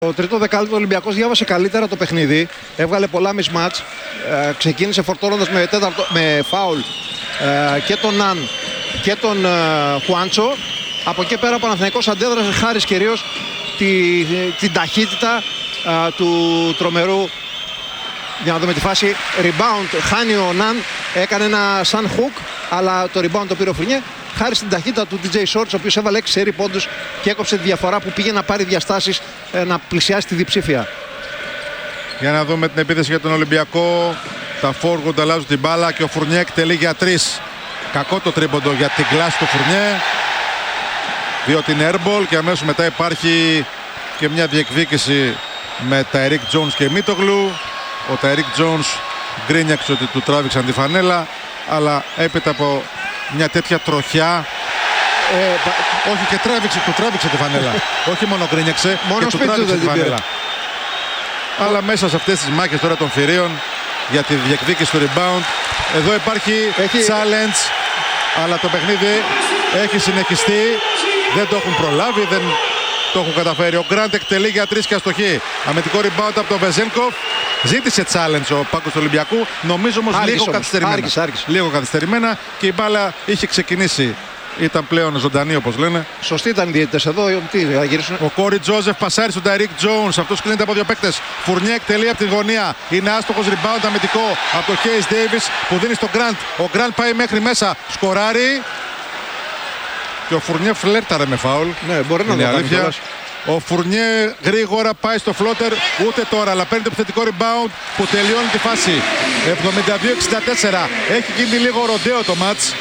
Το τρίτο δεκάλεπτο ο Ολυμπιακός διάβασε καλύτερα το παιχνίδι. Έβγαλε πολλά mismatch. Ξεκίνησε φορτώνοντας με φάουλ και τον Ναν και τον Χουάντσο. Από εκεί πέρα ο Παναθηναϊκός αντέδρασε χάρη κυρίως την ταχύτητα του τρομερού. Για να δούμε τη φάση. Rebound. Χάνει ο Ναν. Έκανε ένα sun hook. Αλλά το rebound το πήρε ο Φουρνιέ. Χάρη στην ταχύτητα του DJ Shorts, ο οποίος έβαλε 6 σερί πόντους και έκοψε τη διαφορά που πήγε να πάρει διαστάσεις να πλησιάσει τη διψήφια. Για να δούμε την επίθεση για τον Ολυμπιακό. Τα forward αλλάζουν την μπάλα και ο Φουρνιέ εκτελεί για 3. Κακό το τρίποντο για την κλάση του Φουρνιέ. Διότι είναι airball και αμέσως μετά υπάρχει και μια διεκδίκηση με Ταϊρίκ Τζόνς και Μίτογλου. Ο Ταϊρίκ Τζόνς γκρίνιαξε ότι του τράβηξαν τη φανέλα, αλλά έπειτα από μια τέτοια τροχιά όχι και του τράβηξε τη φανέλα. Όχι μόνο γκρίνιαξε, μόνο και του τράβηξε τη φανέλα. Αλλά μέσα σε αυτές τις μάχες τώρα των θηρίων για τη διεκδίκηση του rebound, εδώ υπάρχει challenge, αλλά το παιχνίδι έχει συνεχιστεί. Δεν το έχουν προλάβει, δεν το έχουν καταφέρει. Ο Γκραντ εκτελεί για 3 και αστοχή. Αμυντικό rebound από τον Βεζένκοφ. Ζήτησε challenge ο Πάγκος του Ολυμπιακού. Νομίζω όμως λίγο καθυστερημένα και η μπάλα είχε ξεκινήσει. Ήταν πλέον ζωντανή, όπως λένε. Σωστή ήταν οι διαιτητές εδώ. Ο Κόρι Τζόζεφ πασάρει στον Ταϊρίκ Τζόνς. Αυτός κλείνεται από δύο παίκτες. Φουρνιέ εκτελεί από τη γωνία. Είναι άστοχος rebound αμυντικό από τον Χέις Ντέιβις που δίνει στον Γκραντ. Ο Γκραντ πάει μέχρι μέσα. Σκοράρει. Και ο Φουρνιέ φλέρταρε με φάουλ. Ναι, μπορεί να είναι αλήθεια. Ο Φουρνιέ γρήγορα πάει στο φλότερ. Ούτε τώρα, αλλά παίρνει το επιθετικό rebound που τελειώνει τη φάση. 72-64. Έχει γίνει λίγο ροντέο το μάτς.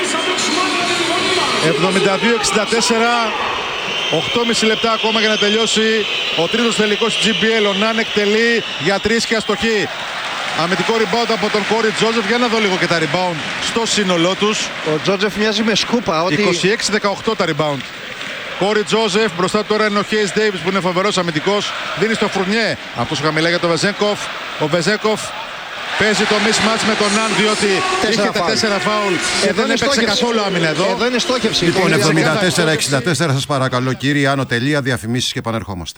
72-64. 8,5 λεπτά ακόμα για να τελειώσει ο τρίτος τελικός GBL. Ο Ναν εκτελεί για 3 και αστοχή. Αμυντικό rebound από τον Κόρι Τζόζεφ. Για να δω λίγο και τα rebound στο σύνολό τους. Ο Τζόζεφ μοιάζει με σκούπα. 26-18 τα rebound. Κόρι Τζόζεφ, μπροστά τώρα είναι ο Χέις Ντέιβις που είναι φοβερός αμυντικός. Δίνει στο Φουρνιέ. Αυτός χαμηλά για τον Βεζένκοφ. Ο Βεζένκοφ παίζει το mismatch με τον Ναν, διότι είχε τα 4 φάουλ και δεν έπαιξε καθόλου άμυνα εδώ. Εδώ είναι στόχευση. Λοιπόν, 74-64 σας παρακαλώ κύριε. Άνω τελεία, διαφημίσεις και επανερχόμαστε.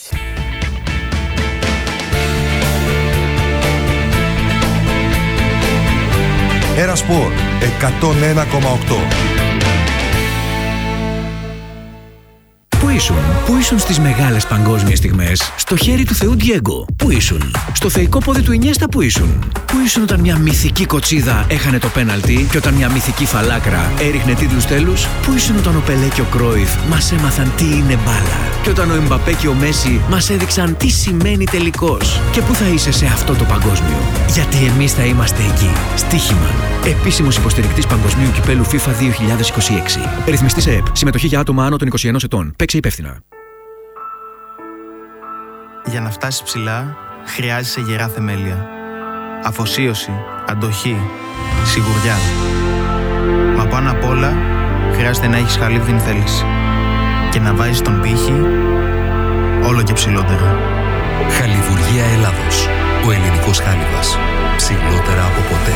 Ένα σπορ 101,8. Πού ήσουν στις μεγάλες παγκόσμιες στιγμές? Στο χέρι του Θεού Ντιέγκο. Πού ήσουν? Στο θεϊκό πόδι του Ινιέστα. Πού ήσουν? Πού ήσουν όταν μια μυθική κοτσίδα έχανε το πέναλτι και όταν μια μυθική φαλάκρα έριχνε τίτλους τέλους? Πού ήσουν όταν ο Πελέ και ο Κρόιφ μας έμαθαν τι είναι μπάλα? Και όταν ο Εμπαπέ και ο Μέση μας έδειξαν τι σημαίνει τελικός? Και πού θα είσαι σε αυτό το παγκόσμιο? Γιατί εμείς θα είμαστε εκεί. Στοίχημα. Επίσημος υποστηρικτής Παγκοσμίου Κυπέλου FIFA 2026. Ρυθμιστής ΕΕΠ. Συμμετοχή για άτομα άνω των 21 ετών. Παίξε υπεύθυνα. Για να φτάσεις ψηλά, χρειάζεσαι γερά θεμέλια. Αφοσίωση, αντοχή, σιγουριά. Μα πάνω απ' όλα, χρειάζεται να έχεις χαλίβδιν θέληση. Και να βάζεις τον πύχη όλο και ψηλότερα. Χαλιβουργία Ελλάδος. Ο ελληνικός χάλιβας. Ψηλότερα από ποτέ.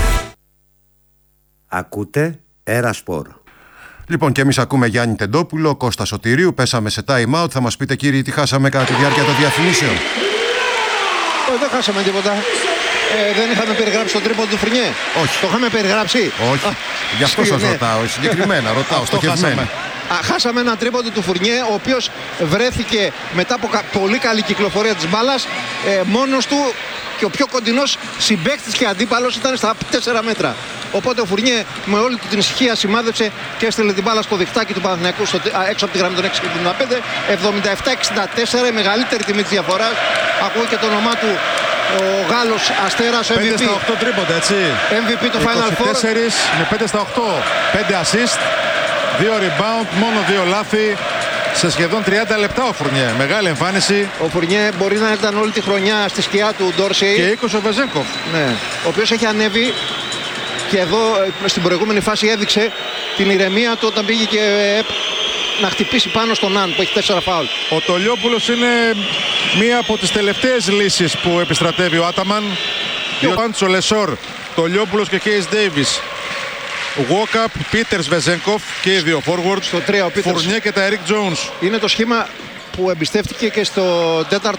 Ακούτε Ένα Σπορ. Λοιπόν, και εμείς ακούμε Γιάννη Τεντόπουλο, Κώστα Σωτηρίου. Πέσαμε σε time out. Θα μας πείτε, κύριοι, τι χάσαμε κατά τη διάρκεια των διαφημίσεων? Δεν χάσαμε τίποτα. Δεν είχαμε περιγράψει τον τρίποντο του Φουρνιέ. Όχι. Το είχαμε περιγράψει. Όχι. Γι' αυτό σας ρωτάω. Συγκεκριμένα ρωτάω. Στοχευμένα. Χάσαμε ένα τρίποντο του Φουρνιέ, ο οποίος βρέθηκε μετά από πολύ καλή κυκλοφορία της μπάλας μόνος του και ο πιο κοντινός συμπαίκτης και αντίπαλος ήταν στα 4 μέτρα. Οπότε ο Φουρνιέ με όλη του την ησυχία σημάδεψε και έστειλε την μπάλα στο διχτάκι του Παναθηναϊκού έξω από τη γραμμή των 6,75. 77-64, η μεγαλύτερη τιμή της διαφοράς. Ακούω και το όνομά του ο Γάλλος Αστέρας, MVP. 5 στα 8 τρίποντα, έτσι. MVP του Final Four. 4 με 5 στα 8. 5 assist, 2 rebound, μόνο 2 λάθη. Σε σχεδόν 30 λεπτά ο Φουρνιέ. Μεγάλη εμφάνιση. Ο Φουρνιέ μπορεί να ήταν όλη τη χρονιά στη σκιά του Ντόρσεϊ. Και 20 ο Βεζένκοφ. Ναι. Ο οποίος έχει ανέβει και εδώ στην προηγούμενη φάση έδειξε την ηρεμία του όταν πήγε και να χτυπήσει πάνω στον Ναν που έχει 4 φάουλ. Ο Τολιόπουλος είναι μία από τις τελευταίες λύσεις που επιστρατεύει ο Άταμαν. Ο Πάντσο Λεσόρ, Τολιόπουλος και Χέις Ντέιβις. Walkup, Πίτερς, Βεζένκοφ και οι δύο forward. Στο 3 ο Πίτερς. Φουρνιέ και τα Eric Jones. Είναι το σχήμα που εμπιστεύτηκε και στο 4ο